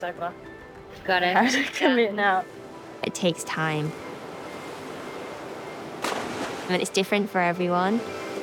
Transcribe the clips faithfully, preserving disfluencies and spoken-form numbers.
Got it. How to commit now. It takes time. I mean, it's different for everyone.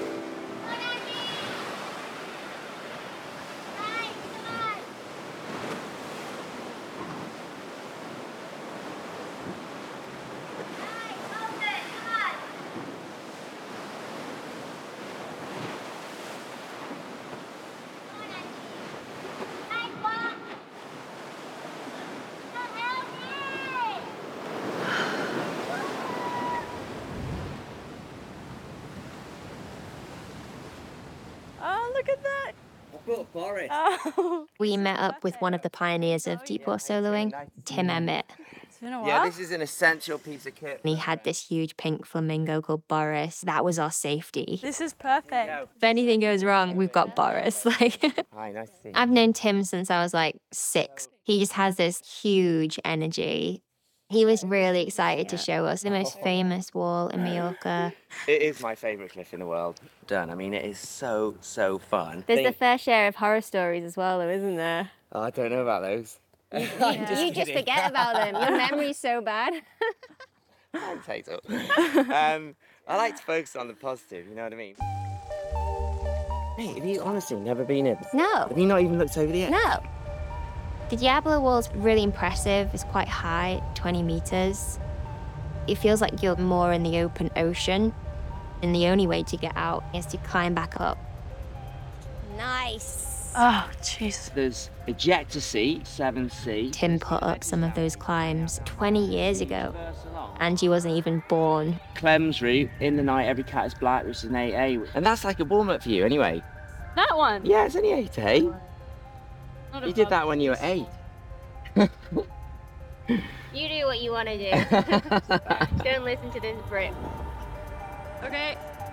Oh, look at that. Boris. Oh. We met up with one of the pioneers of deep water soloing, Tim Emmett. It's been a while. Yeah, this is an essential piece of kit. And he had this huge pink flamingo called Boris. That was our safety. This is perfect. If anything goes wrong, we've got Boris. Like, Hi, nice to see you. I've known Tim since I was like six. He just has this huge energy. He was really excited to show us the most famous wall in Mallorca. It is my favourite cliff in the world. Done. I mean, it is so, so fun. There's Think- the fair share of horror stories as well, though, isn't there? Oh, I don't know about those. I'm You just kidding. forget about them. Your memory's so bad. Thanks, Hazel. um, I like to focus on the positive, you know what I mean? Hey, have you honestly never been in? No, Have you not even looked over the edge? no. The Diablo wall's really impressive. It's quite high, twenty meters. It feels like you're more in the open ocean, and the only way to get out is to climb back up. Nice. Oh, jeez. There's Ejector Sea, seven C. Tim put up some of those climbs twenty years ago. Angie wasn't even born. Clem's route, in the night, every cat is black, which is an eight A. And that's like a warm-up for you anyway. That one. Yeah, it's only eight A. Not You a did that when you were eight. You do what you want to do. Don't listen to this Brit. Okay.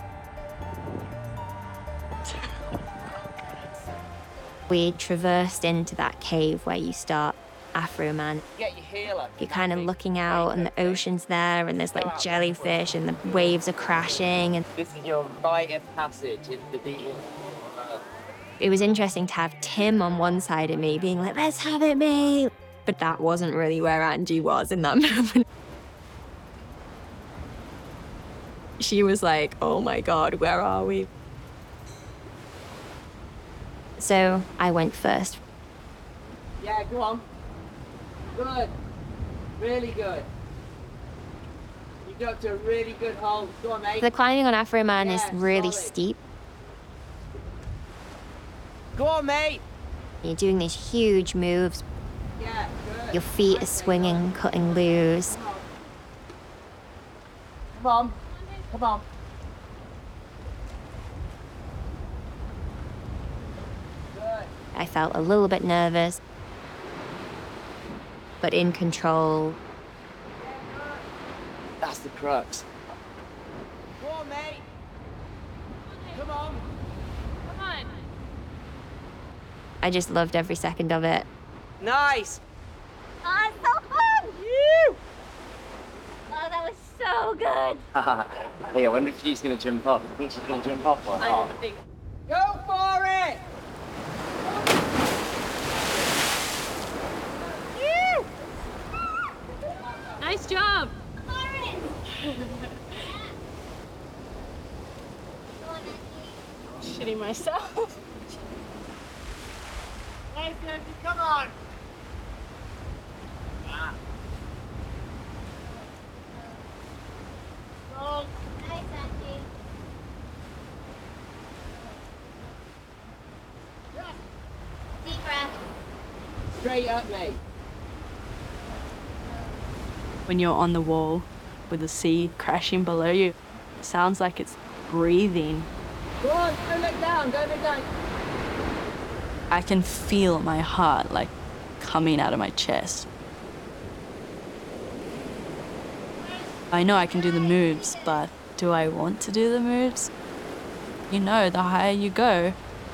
We traversed into that cave where you start Afro Man. Get your heel up. You're kind of looking out and the ocean's there and there's like jellyfish and the waves are crashing. And This is your rite of passage into the deep water. it was interesting to have Tim on one side of me being like, let's have it, mate. But that wasn't really where Angie was in that moment. She was like, oh my God, where are we? So I went first. Yeah, go on. Good. Really good. You got to a really good hole. Go on, mate. The climbing on Afro Man is Yeah, really solid. steep. Go on, mate. You're doing these huge moves. Yeah, good. Your feet are swinging, cutting loose. Come on. Come on. Good. I felt a little bit nervous, but in control. That's the crux. Go on, mate. Come on. Come on. I just loved every second of it. Nice. Oh, it's so fun! You. Oh, that was so good. Hey, I wonder if she's gonna jump off. I think she's gonna jump off or not. think. Go for it! Nice job. Shitting myself. Nice, Angie, come on! Ah. Go. Deep breath. Straight up, mate. When you're on the wall with the sea crashing below you, it sounds like it's breathing. Go on, don't look down, don't look down. I can feel my heart like coming out of my chest. I know I can do the moves, but do I want to do the moves? You know, the higher you go,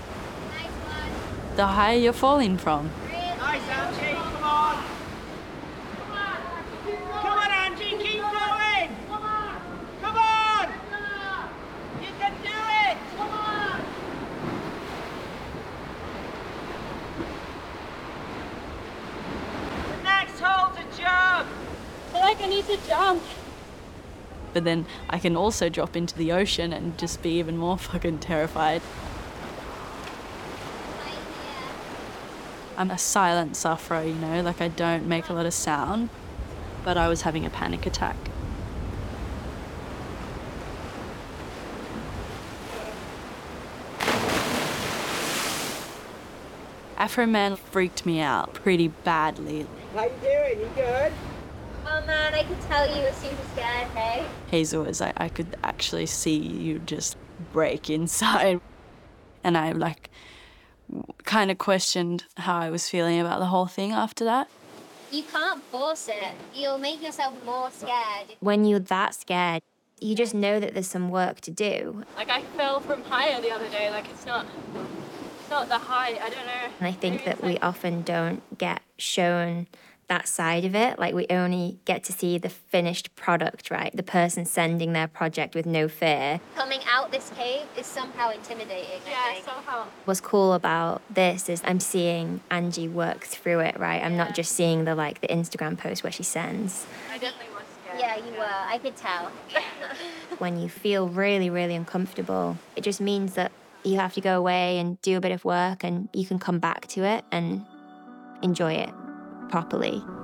the higher you're falling from. Nice, Angie, come on! Come on, Angie, keep going! Come on! Come on! You can do it! Come on! like I need to jump. But then I can also drop into the ocean and just be even more fucking terrified. I'm a silent sufferer, you know, like I don't make a lot of sound. But I was having a panic attack. Afro Man freaked me out pretty badly. How you doing? You good? Oh man, I could tell you were super scared, hey? Hazel was like, I could actually see you just break inside. And I like kind of questioned how I was feeling about the whole thing after that. You can't force it. You'll make yourself more scared. When you're that scared, you just know that there's some work to do. Like I fell from higher the other day, like it's not, it's not the height, I don't know. And I think that we often don't get shown that side of it. Like we only get to see the finished product, right? The person sending their project with no fear. Coming out this cave is somehow intimidating, Yeah, I think. somehow. What's cool about this is I'm seeing Angie work through it, right? I'm Yeah. not just seeing the like the Instagram post where she sends. I definitely was scared. Yeah, you were. I could tell. When you feel really, really uncomfortable, it just means that you have to go away and do a bit of work and you can come back to it and enjoy it properly.